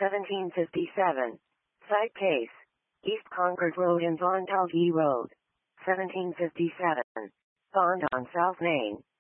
1757. Site case. East Concord Road and Von Talgee Road. 1757. Bond on South Main.